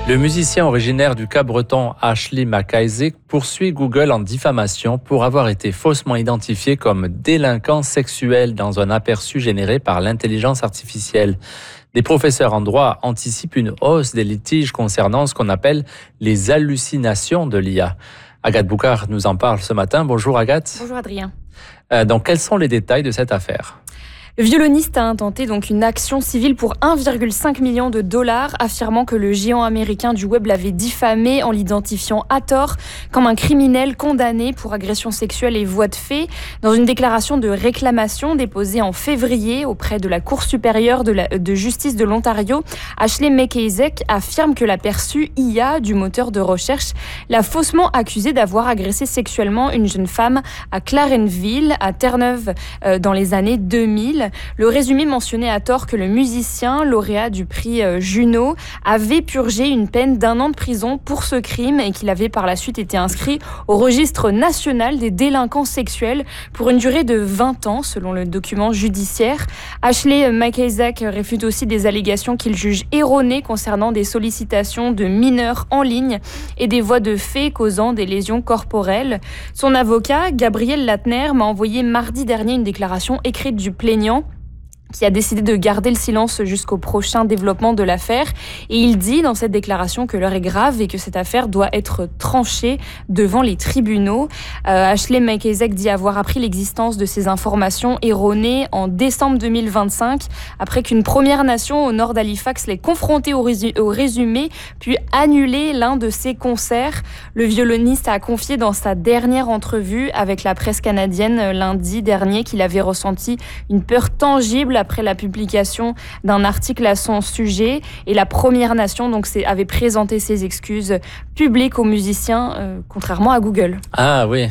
Le musicien originaire du Cap-Breton Ashley McIsaac poursuit Google en diffamation pour avoir été faussement identifié comme délinquant sexuel dans un aperçu généré par l'intelligence artificielle. Des professeurs en droit anticipent une hausse des litiges concernant ce qu'on appelle les hallucinations de l'IA. Agathe Boucard nous en parle ce matin. Bonjour Agathe. Bonjour Adrien. Donc quels sont les détails de cette affaire ? Le violoniste a intenté donc une action civile pour 1,5 million de dollars, affirmant que le géant américain du web l'avait diffamé en l'identifiant à tort comme un criminel condamné pour agression sexuelle et voies de fait. Dans une déclaration de réclamation déposée en février auprès de la Cour supérieure de justice de l'Ontario, Ashley McIsaac affirme que l'aperçu IA du moteur de recherche l'a faussement accusé d'avoir agressé sexuellement une jeune femme à Clarenville, à Terre-Neuve, dans les années 2000. Le résumé mentionnait à tort que le musicien, lauréat du prix Juno, avait purgé une peine d'1 an de prison pour ce crime et qu'il avait par la suite été inscrit au registre national des délinquants sexuels pour une durée de 20 ans, selon le document judiciaire. Ashley McIsaac réfute aussi des allégations qu'il juge erronées concernant des sollicitations de mineurs en ligne et des voies de fait causant des lésions corporelles. Son avocat, Gabriel Latner, m'a envoyé mardi dernier une déclaration écrite du plaignant qui a décidé de garder le silence jusqu'au prochain développement de l'affaire. Et il dit dans cette déclaration que l'heure est grave et que cette affaire doit être tranchée devant les tribunaux. Ashley McIsaac dit avoir appris l'existence de ces informations erronées en décembre 2025, après qu'une Première Nation au nord d'Halifax l'ait confronté au résumé, puis annulé l'un de ses concerts. Le violoniste a confié dans sa dernière entrevue avec la presse canadienne lundi dernier qu'il avait ressenti une peur tangible après la publication d'un article à son sujet, et la Première Nation avait présenté ses excuses publiques aux musiciens, contrairement à Google. Ah oui,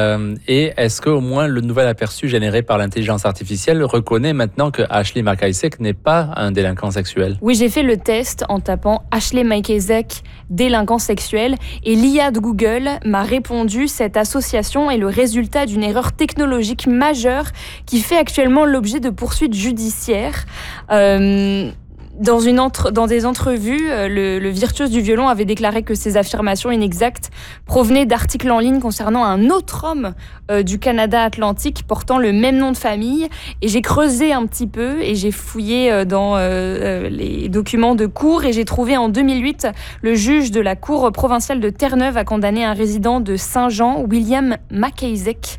et est-ce qu'au moins le nouvel aperçu généré par l'intelligence artificielle reconnaît maintenant que Ashley McIsaac n'est pas un délinquant sexuel ? Oui, j'ai fait le test en tapant Ashley McIsaac délinquant sexuel et l'IA de Google m'a répondu: cette association est le résultat d'une erreur technologique majeure qui fait actuellement l'objet de poursuites judiciaires. Dans des entrevues, le virtuose du violon avait déclaré que ces affirmations inexactes provenaient d'articles en ligne concernant un autre homme du Canada Atlantique portant le même nom de famille. Et j'ai creusé un petit peu et j'ai fouillé dans les documents de cour et j'ai trouvé en 2008 le juge de la Cour provinciale de Terre-Neuve a condamné un résident de Saint-Jean, William McIsaac,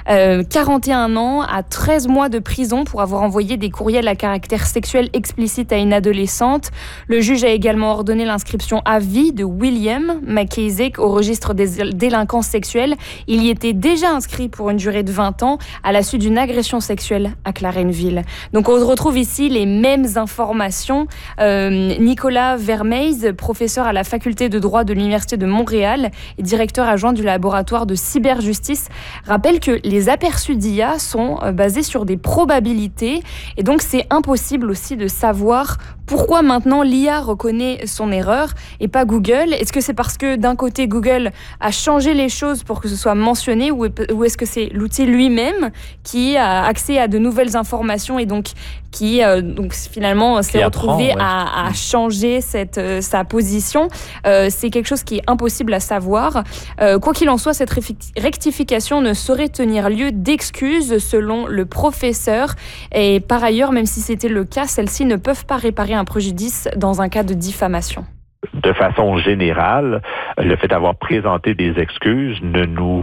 41 ans, à 13 mois de prison pour avoir envoyé des courriels à caractère sexuel explicite à une adolescente. Le juge a également ordonné l'inscription à vie de William McIsaac au registre des délinquants sexuels. Il y était déjà inscrit pour une durée de 20 ans à la suite d'une agression sexuelle à Clarenville. Donc on retrouve ici les mêmes informations. Nicolas Vermeys, professeur à la faculté de droit de l'Université de Montréal et directeur adjoint du laboratoire de cyberjustice, rappelle que les aperçus d'IA sont basés sur des probabilités et donc c'est impossible aussi de savoir pourquoi maintenant l'IA reconnaît son erreur et pas Google. Est-ce que c'est parce que d'un côté Google a changé les choses pour que ce soit mentionné ou est-ce que c'est l'outil lui-même qui a accès à de nouvelles informations et donc qui finalement s'est retrouvé à changer sa position? C'est quelque chose qui est impossible à savoir. Quoi qu'il en soit, cette rectification ne saurait tenir lieu d'excuse selon le professeur. Et par ailleurs, même si c'était le cas, celles-ci ne peuvent pas réparer un préjudice dans un cas de diffamation. De façon générale, le fait d'avoir présenté des excuses ne nous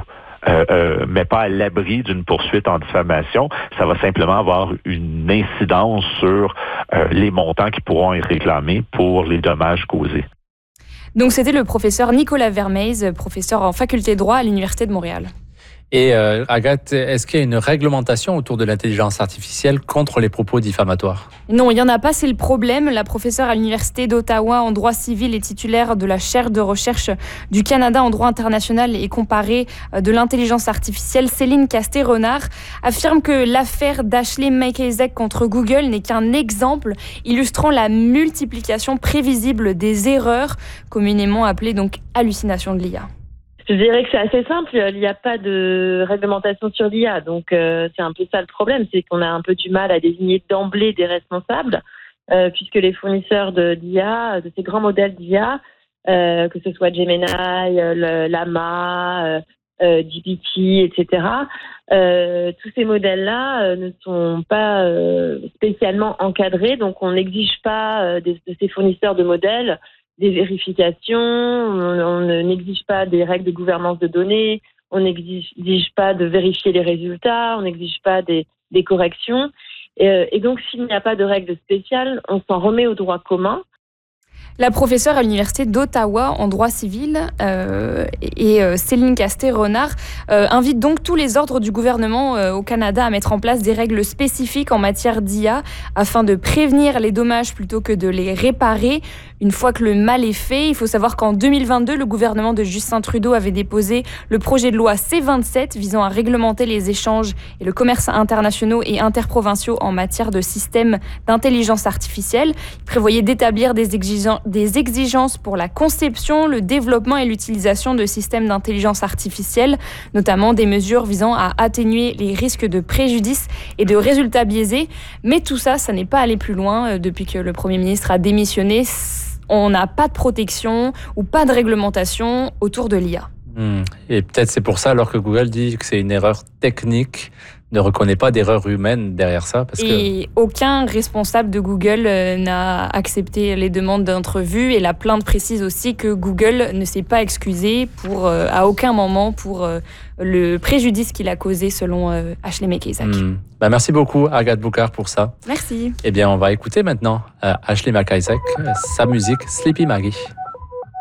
met pas à l'abri d'une poursuite en diffamation. Ça va simplement avoir une incidence sur les montants qui pourront être réclamés pour les dommages causés. Donc c'était le professeur Nicolas Vermeys, professeur en faculté de droit à l'Université de Montréal. Et Agathe, est-ce qu'il y a une réglementation autour de l'intelligence artificielle contre les propos diffamatoires ? Non, il n'y en a pas, c'est le problème. La professeure à l'Université d'Ottawa en droit civil et titulaire de la chaire de recherche du Canada en droit international et comparé de l'intelligence artificielle, Céline Casté-Renard, affirme que l'affaire d'Ashley McIsaac contre Google n'est qu'un exemple illustrant la multiplication prévisible des erreurs, communément appelées donc hallucinations de l'IA. Je dirais que c'est assez simple, il n'y a pas de réglementation sur l'IA, donc c'est un peu ça le problème, c'est qu'on a un peu du mal à désigner d'emblée des responsables, puisque les fournisseurs d'IA, de ces grands modèles d'IA, que ce soit Gemini, Llama, GPT, etc. Tous ces modèles-là ne sont pas spécialement encadrés, donc on n'exige pas de ces fournisseurs de modèles des vérifications, on n'exige pas des règles de gouvernance de données, on n'exige pas de vérifier les résultats, on n'exige pas des corrections. Et donc, s'il n'y a pas de règles spéciales, on s'en remet au droit commun. La professeure à l'Université d'Ottawa en droit civil Céline Casté-Renard invite donc tous les ordres du gouvernement au Canada à mettre en place des règles spécifiques en matière d'IA afin de prévenir les dommages plutôt que de les réparer une fois que le mal est fait. Il faut savoir qu'en 2022, le gouvernement de Justin Trudeau avait déposé le projet de loi C-27 visant à réglementer les échanges et le commerce internationaux et interprovinciaux en matière de systèmes d'intelligence artificielle. Il prévoyait d'établir des exigences pour la conception, le développement et l'utilisation de systèmes d'intelligence artificielle, notamment des mesures visant à atténuer les risques de préjudice et de résultats biaisés. Mais tout ça, ça n'est pas allé plus loin. Depuis que le Premier ministre a démissionné, on n'a pas de protection ou pas de réglementation autour de l'IA. Et peut-être c'est pour ça alors que Google dit que c'est une erreur technique, ne reconnaît pas d'erreur humaine derrière ça. Aucun responsable de Google n'a accepté les demandes d'entrevue et la plainte précise aussi que Google ne s'est pas excusé à aucun moment pour le préjudice qu'il a causé selon Ashley McIsaac. Merci beaucoup Agathe Boucard pour ça. Merci. Eh bien on va écouter maintenant Ashley McIsaac, sa musique Sleepy Maggie.